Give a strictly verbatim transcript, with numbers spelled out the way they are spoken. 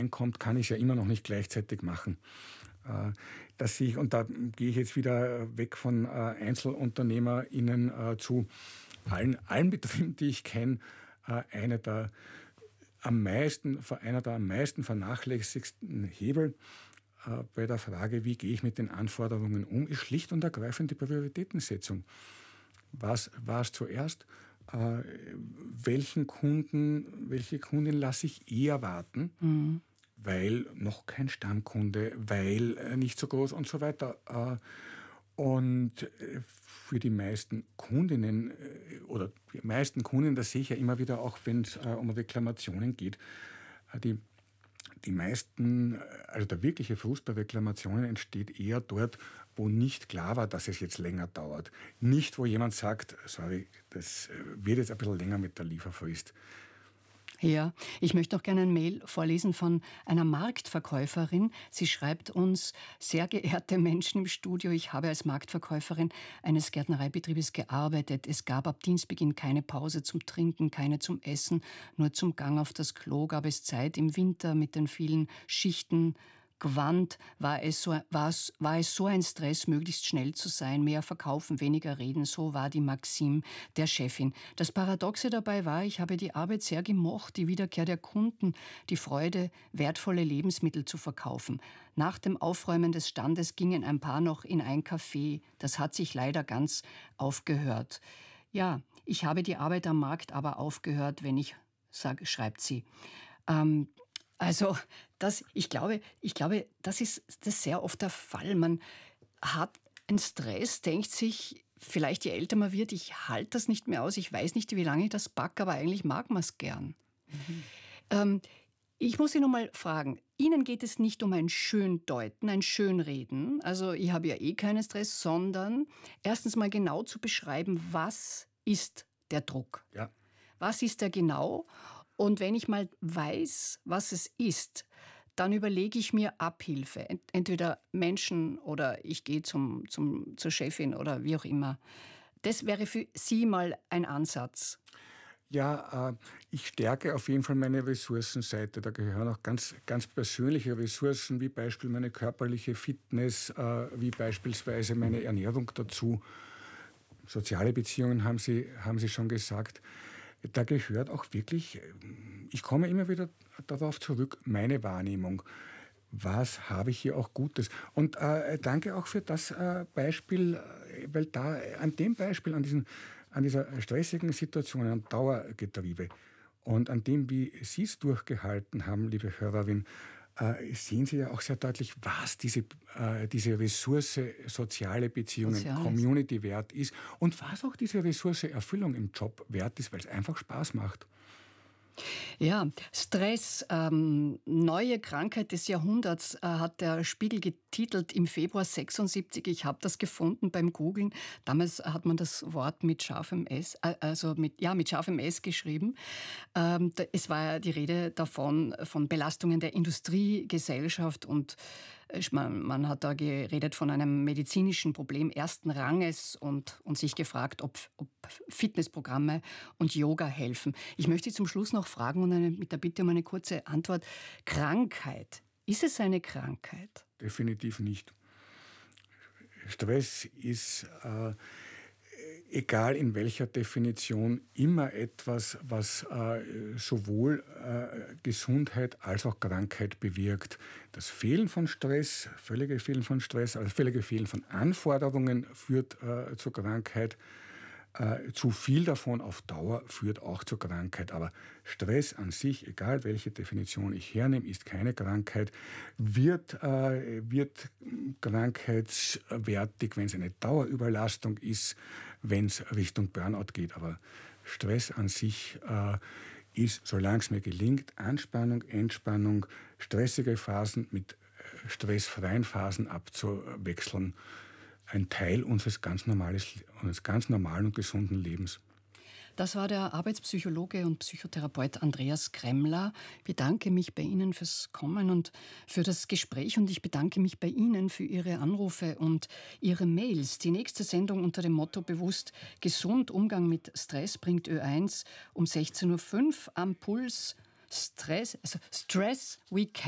reinkommt, kann ich es ja immer noch nicht gleichzeitig machen. Dass ich, und da gehe ich jetzt wieder weg von EinzelunternehmerInnen zu allen, allen Betrieben, die ich kenne, einer der am meisten, einer der am meisten vernachlässigsten Hebel bei der Frage, wie gehe ich mit den Anforderungen um, ist schlicht und ergreifend die Prioritätensetzung. Was war es zuerst? Äh, welchen Kunden, welche Kundin lasse ich eher warten, mhm. weil noch kein Stammkunde, weil äh, nicht so groß und so weiter. Äh, und äh, für die meisten Kundinnen äh, oder die meisten Kunden, das sehe ich ja immer wieder auch, wenn es äh, um Reklamationen geht, äh, die Die meisten, also der wirkliche Frust bei Reklamationen entsteht eher dort, wo nicht klar war, dass es jetzt länger dauert. Nicht, wo jemand sagt, sorry, das wird jetzt ein bisschen länger mit der Lieferfrist. Ja, ich möchte noch gerne ein Mail vorlesen von einer Marktverkäuferin. Sie schreibt uns: Sehr geehrte Menschen im Studio, ich habe als Marktverkäuferin eines Gärtnereibetriebes gearbeitet. Es gab ab Dienstbeginn keine Pause zum Trinken, keine zum Essen, nur zum Gang auf das Klo gab es Zeit. Im Winter mit den vielen Schichten Gewand war es, so, war, es, war es so ein Stress, möglichst schnell zu sein, mehr verkaufen, weniger reden, so war die Maxime der Chefin. Das Paradoxe dabei war, ich habe die Arbeit sehr gemocht, die Wiederkehr der Kunden, die Freude, wertvolle Lebensmittel zu verkaufen. Nach dem Aufräumen des Standes gingen ein paar noch in ein Café. Das hat sich leider ganz aufgehört. Ja, ich habe die Arbeit am Markt aber aufgehört, wenn ich, sag, schreibt sie. Ähm, Also das, ich glaube, ich glaube, das ist das sehr oft der Fall. Man hat einen Stress, denkt sich, vielleicht je älter man wird, ich halte das nicht mehr aus, ich weiß nicht, wie lange ich das packe, aber eigentlich mag man es gern. Mhm. Ähm, ich muss Sie noch mal fragen, Ihnen geht es nicht um ein Schöndeuten, ein Schönreden, also ich habe ja eh keinen Stress, sondern erstens mal genau zu beschreiben, was ist der Druck? Ja. Was ist der genau? Und wenn ich mal weiß, was es ist, dann überlege ich mir Abhilfe. Entweder Menschen oder ich gehe zum, zum, zur Chefin oder wie auch immer. Das wäre für Sie mal ein Ansatz. Ja, äh, ich stärke auf jeden Fall meine Ressourcenseite. Da gehören auch ganz, ganz persönliche Ressourcen, wie Beispiel meine körperliche Fitness, äh, wie beispielsweise meine Ernährung dazu. Soziale Beziehungen haben Sie, haben Sie schon gesagt. Da gehört auch wirklich, ich komme immer wieder darauf zurück, meine Wahrnehmung. Was habe ich hier auch Gutes? Und äh, danke auch für das äh, Beispiel, weil da an dem Beispiel, an, diesen, an dieser stressigen Situation, an Dauergetriebe und an dem, wie Sie es durchgehalten haben, liebe Hörerin, äh, sehen Sie ja auch sehr deutlich, was diese, äh, diese Ressource soziale Beziehungen, Soziales. Community wert ist und was auch diese Ressource Erfüllung im Job wert ist, weil es einfach Spaß macht. Ja, Stress, ähm, neue Krankheit des Jahrhunderts, äh, hat der Spiegel getitelt im Februar sechsundsiebzig. Ich habe das gefunden beim Googlen. Damals hat man das Wort mit scharfem S, äh, also mit, ja, mit scharfem S geschrieben. Ähm, da, es war ja die Rede davon, von Belastungen der Industriegesellschaft und Man, man hat da geredet von einem medizinischen Problem ersten Ranges und, und sich gefragt, ob, ob Fitnessprogramme und Yoga helfen. Ich möchte Sie zum Schluss noch fragen und eine, mit der Bitte um eine kurze Antwort. Krankheit, ist es eine Krankheit? Definitiv nicht. Stress ist, äh, egal in welcher Definition, immer etwas, was äh, sowohl äh, Gesundheit als auch Krankheit bewirkt. Das Fehlen von Stress, völlige Fehlen von Stress, also völlige Fehlen von Anforderungen führt äh, zur Krankheit. Äh, zu viel davon auf Dauer führt auch zur Krankheit. Aber Stress an sich, egal welche Definition ich hernehme, ist keine Krankheit, wird, äh, wird krankheitswertig, wenn es eine Dauerüberlastung ist, wenn es Richtung Burnout geht. Aber Stress an sich äh, ist, solange es mir gelingt, Anspannung, Entspannung, stressige Phasen mit stressfreien Phasen abzuwechseln, ein Teil unseres ganz, normales, unseres ganz normalen und gesunden Lebens. Das war der Arbeitspsychologe und Psychotherapeut Andreas Kremmler. Ich bedanke mich bei Ihnen fürs Kommen und für das Gespräch und ich bedanke mich bei Ihnen für Ihre Anrufe und Ihre Mails. Die nächste Sendung unter dem Motto Bewusst gesund, Umgang mit Stress bringt Ö eins um sechzehn Uhr fünf am Puls. Stress, also Stress Weekend.